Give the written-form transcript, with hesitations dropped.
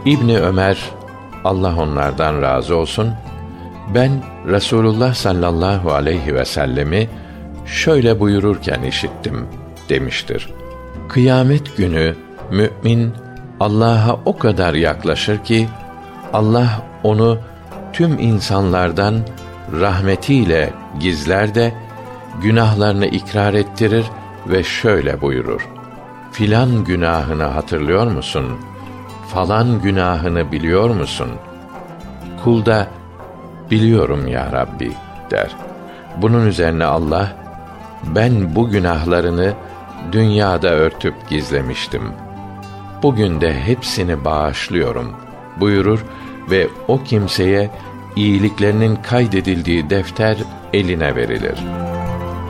İbni Ömer, Allah onlardan razı olsun, ben Resulullah sallallahu aleyhi ve sellemi şöyle buyururken işittim demiştir. Kıyamet günü mü'min Allah'a o kadar yaklaşır ki Allah onu tüm insanlardan rahmetiyle gizler de günahlarını ikrar ettirir ve şöyle buyurur: filan günahını hatırlıyor musun? Falan günahını biliyor musun? Kul da biliyorum ya Rabbi der. Bunun üzerine Allah, ben bu günahlarını dünyada örtüp gizlemiştim. Bugün de hepsini bağışlıyorum buyurur ve o kimseye iyiliklerinin kaydedildiği defter eline verilir.